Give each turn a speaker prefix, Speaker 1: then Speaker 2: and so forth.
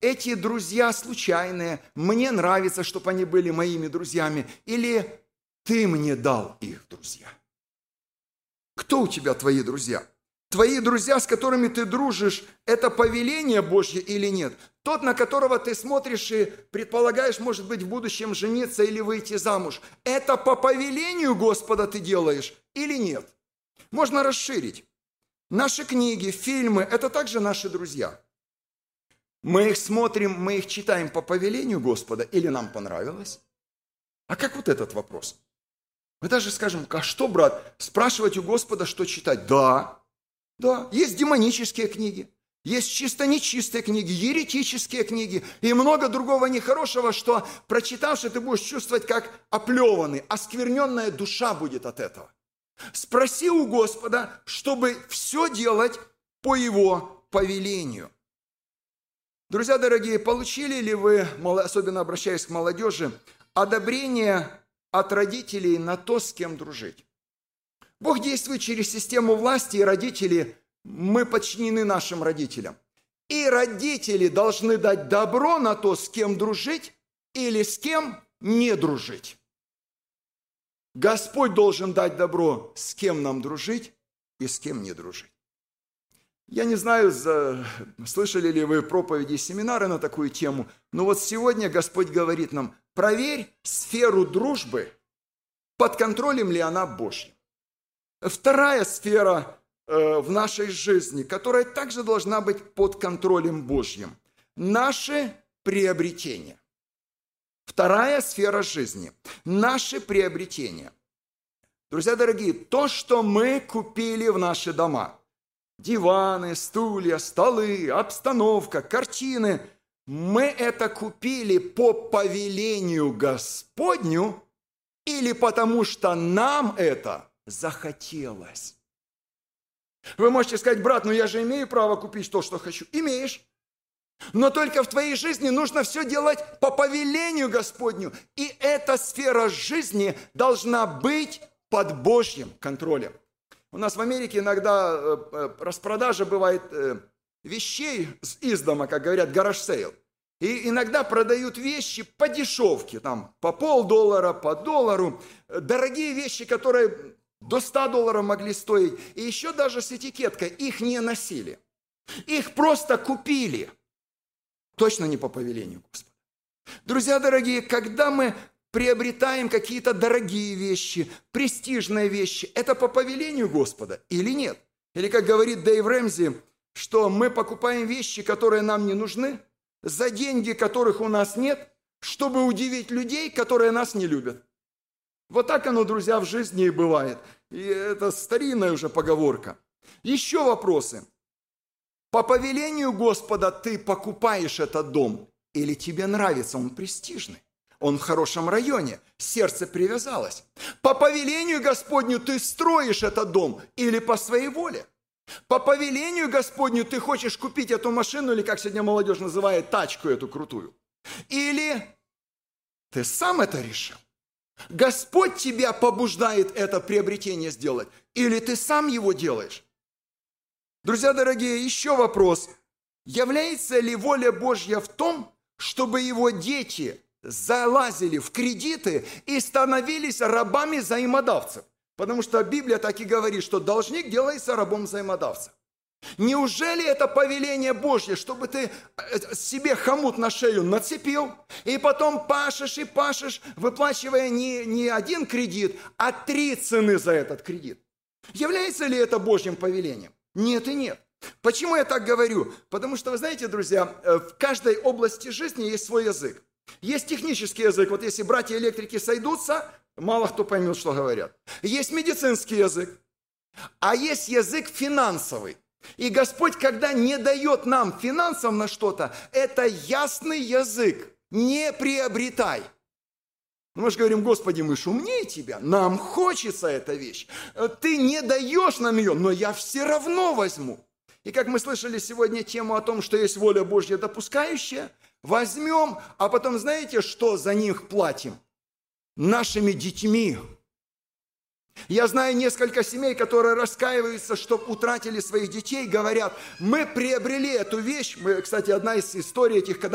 Speaker 1: эти друзья случайные, мне нравится, чтобы они были моими друзьями, или ты мне дал их, друзья? Кто у тебя твои друзья? Твои друзья, с которыми ты дружишь, это повеление Божье или нет? Тот, на которого ты смотришь и предполагаешь, может быть, в будущем жениться или выйти замуж, это по повелению Господа ты делаешь или нет? Можно расширить. Наши книги, фильмы – это также наши друзья. Мы их смотрим, мы их читаем по повелению Господа или нам понравилось? А как вот этот вопрос? Мы даже скажем, а что, брат, спрашивать у Господа, что читать? Да, есть демонические книги, есть чисто нечистые книги, еретические книги и много другого нехорошего, что, прочитавши, ты будешь чувствовать, как оплеванный, оскверненная душа будет от этого. Спроси у Господа, чтобы все делать по Его повелению. Друзья дорогие, получили ли вы, особенно обращаясь к молодежи, одобрение от родителей на то, с кем дружить? Бог действует через систему власти, и родители, мы подчинены нашим родителям. И родители должны дать добро на то, с кем дружить или с кем не дружить. Господь должен дать добро, с кем нам дружить и с кем не дружить. Я не знаю, слышали ли вы проповеди и семинары на такую тему, но вот сегодня Господь говорит нам, проверь сферу дружбы, под контролем ли она Божья. Вторая сфера в нашей жизни, которая также должна быть под контролем Божьим, наши приобретения. Вторая сфера жизни – наши приобретения. Друзья дорогие, то, что мы купили в наши дома – диваны, стулья, столы, обстановка, картины – мы это купили по повелению Господню или потому что нам это захотелось. Вы можете сказать, брат, ну я же имею право купить то, что хочу. Имеешь. Но только в твоей жизни нужно все делать по повелению Господню. И эта сфера жизни должна быть под Божьим контролем. У нас в Америке иногда распродажа бывает вещей из дома, как говорят, гараж-сейл. И иногда продают вещи по дешевке, там по $0,50, по $1. Дорогие вещи, которые до $100 могли стоить. И еще даже с этикеткой. Их не носили. Их просто купили. Точно не по повелению Господа. Друзья дорогие, когда мы приобретаем какие-то дорогие вещи, престижные вещи, это по повелению Господа или нет? Или, как говорит Дэйв Рэмзи, что мы покупаем вещи, которые нам не нужны, за деньги, которых у нас нет, чтобы удивить людей, которые нас не любят. Вот так оно, друзья, в жизни и бывает. И это старинная уже поговорка. Еще вопросы. По повелению Господа ты покупаешь этот дом, или тебе нравится, он престижный, он в хорошем районе, сердце привязалось. По повелению Господню ты строишь этот дом, или по своей воле. По повелению Господню ты хочешь купить эту машину, или, как сегодня молодежь называет, тачку эту крутую. Или ты сам это решил. Господь тебя побуждает это приобретение сделать, или ты сам его делаешь. Друзья дорогие, еще вопрос. Является ли воля Божья в том, чтобы его дети залазили в кредиты и становились рабами взаимодавцев? Потому что Библия так и говорит, что должник делается рабом взаимодавца. Неужели это повеление Божье, чтобы ты себе хомут на шею нацепил, и потом пашешь и пашешь, выплачивая не один кредит, а 3 цены за этот кредит? Является ли это Божьим повелением? Нет и нет. Почему я так говорю? Потому что, вы знаете, друзья, в каждой области жизни есть свой язык. Есть технический язык. Вот если братья-электрики сойдутся, мало кто поймет, что говорят. Есть медицинский язык. А есть язык финансовый. И Господь, когда не дает нам финансов на что-то, это ясный язык. Не приобретай. Мы же говорим, Господи, мы ж умнее Тебя, нам хочется эта вещь. Ты не даешь нам ее, но я все равно возьму. И как мы слышали сегодня тему о том, что есть воля Божья допускающая, возьмем, а потом знаете, что за них платим? Нашими детьми. Я знаю несколько семей, которые раскаиваются, что утратили своих детей, говорят, мы приобрели эту вещь. Кстати, одна из историй этих, когда